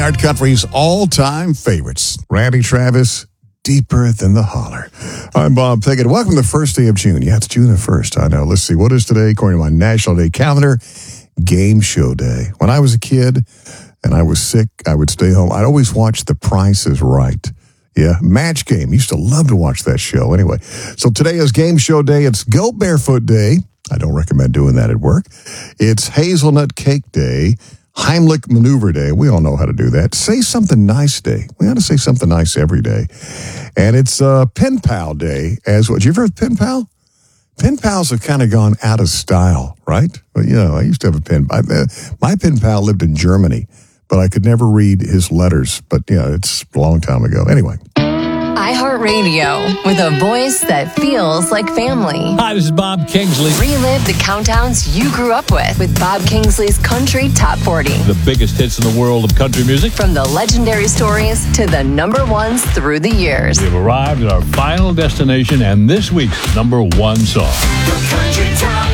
iHeart Country's all-time favorites. Randy Travis, Deeper Than the Holler. I'm Bob Pickett. Welcome to the first day of June. Yeah, it's June the 1st. I know. Let's see. What is today? According to my National Day calendar, Game Show Day. When I was a kid and I was sick, I would stay home. I'd always watch The Price is Right. Yeah, Match Game. Used to love to watch that show. Anyway, so today is Game Show Day. It's Go Barefoot Day. I don't recommend doing that at work. It's Hazelnut Cake Day. Heimlich Maneuver Day. We all know how to do that. Say Something Nice Day. We ought to say something nice every day. And it's Pen Pal Day as well. Did you ever have Pen Pal? Pen pals have kind of gone out of style, right? But, you know, I used to have a pen. My pen pal lived in Germany, but I could never read his letters. But, yeah, it's a long time ago. Anyway. iHeartRadio, with a voice that feels like family. Hi, this is Bob Kingsley. Relive the countdowns you grew up with Bob Kingsley's Country Top 40. The biggest hits in the world of country music. From the legendary stories to the number ones through the years. We've arrived at our final destination and this week's number one song. The Country Top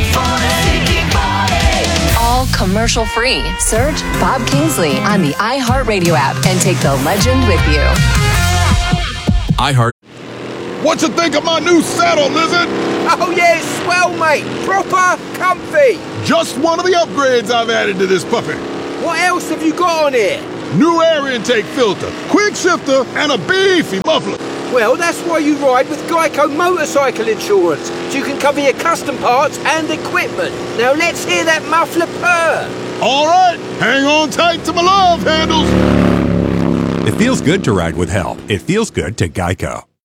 40. All commercial free. Search Bob Kingsley on the iHeartRadio app and take the legend with you. iHeart. What you think of my new saddle, Lizard? Oh, yeah, it's swell, mate. Proper comfy. Just one of the upgrades I've added to this puppy. What else have you got on here? New air intake filter, quick shifter, and a beefy muffler. Well, that's why you ride with Geico Motorcycle Insurance, so you can cover your custom parts and equipment. Now let's hear that muffler purr. All right, hang on tight to my love handles. It feels good to ride with help. It feels good to Geico.